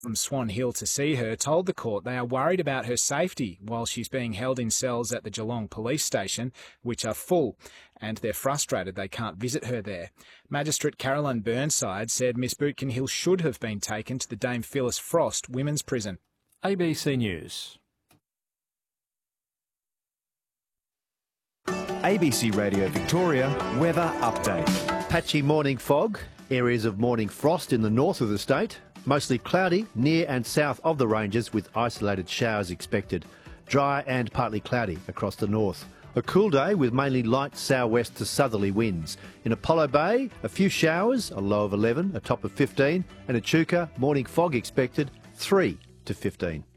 from Swan Hill to see her told the court they are worried about her safety while she's being held in cells at the Geelong police station, which are full, and they're frustrated they can't visit her there. Magistrate Caroline Burnside said Miss Bootkin-Hill should have been taken to the Dame Phyllis Frost Women's Prison. ABC News. ABC Radio Victoria weather update. Patchy morning fog, areas of morning frost in the north of the state. Mostly cloudy near and south of the ranges with isolated showers expected. Dry and partly cloudy across the north. A cool day with mainly light southwest to southerly winds. In Apollo Bay, a few showers, a low of 11, a top of 15. And Echuca, morning fog expected, 3 to 15.